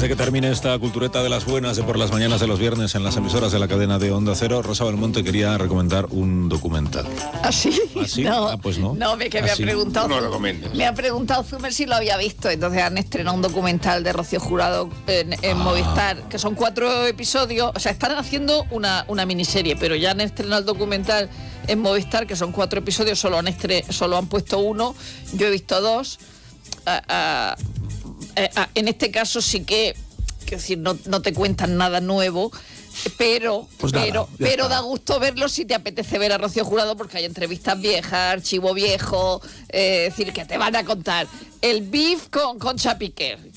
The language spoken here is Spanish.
de que termine esta cultureta de las buenas de por las mañanas de los viernes en las emisoras de la cadena de Onda Cero, Rosa Belmonte quería recomendar un documental. ¿Ah, sí? ¿Ah, sí? No, pues no. No, que me ha preguntado. No lo recomiendes. Me ha preguntado Zumer si lo había visto. Entonces han estrenado un documental de Rocío Jurado en Movistar, que son 4 episodios. O sea, están haciendo una miniserie, pero ya han estrenado el documental en Movistar, que son 4 episodios, solo han puesto 1. Yo he visto 2. En este caso sí que decir, no te cuentan nada nuevo, pero da gusto verlo si te apetece ver a Rocío Jurado, porque hay entrevistas viejas, archivo viejo, decir, que te van a contar el beef con Concha Piquer,